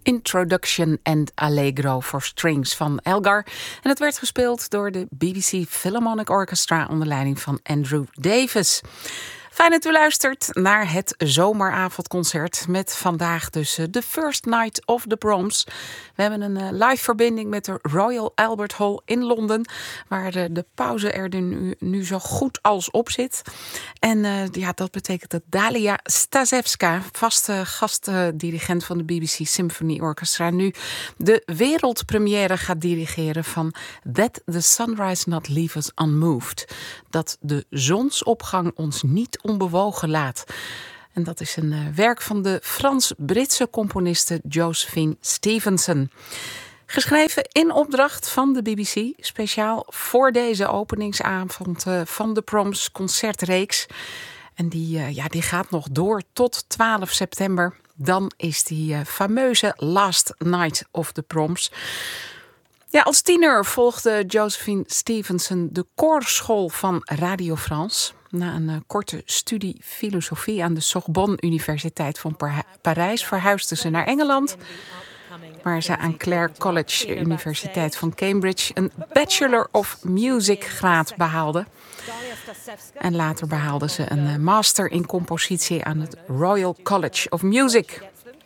Introduction and Allegro for Strings van Elgar. En het werd gespeeld door de BBC Philharmonic Orchestra onder leiding van Andrew Davis. Fijn dat u luistert naar het zomeravondconcert met vandaag dus de First Night of the Proms. We hebben een live verbinding met de Royal Albert Hall in Londen, waar de pauze er nu zo goed als op zit. En dat betekent dat Dalia Stasevska, vaste gastdirigent van de BBC Symphony Orchestra, nu de wereldpremière gaat dirigeren van That the Sunrise Not Leave Us Unmoved. Dat de zonsopgang ons niet onbewogen laat. En dat is een werk van de Frans-Britse componiste Josephine Stevenson. Geschreven in opdracht van de BBC, speciaal voor deze openingsavond van de Proms concertreeks. En die gaat nog door tot 12 september. Dan is die fameuze Last Night of the Proms. Ja, als tiener volgde Josephine Stevenson de koorschool van Radio France. Na een korte studie filosofie aan de Sorbonne Universiteit van Parijs verhuisde ze naar Engeland, waar ze aan Clare College Universiteit van Cambridge een Bachelor of Music graad behaalde. En later behaalde ze een master in compositie aan het Royal College of Music.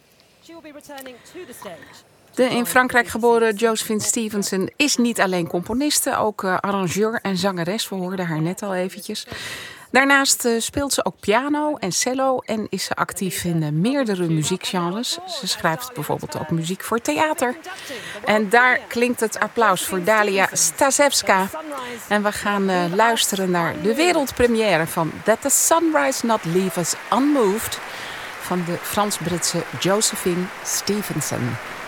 De in Frankrijk geboren Josephine Stevenson is niet alleen componiste, ook arrangeur en zangeres. We hoorden haar net al eventjes. Daarnaast speelt ze ook piano en cello en is ze actief in meerdere muziekgenres. Ze schrijft bijvoorbeeld ook muziek voor theater. En daar klinkt het applaus voor Dalia Stasevska. En we gaan luisteren naar de wereldpremière van That the Sunrise Not Leave Us Unmoved van de Frans-Britse Josephine Stevenson.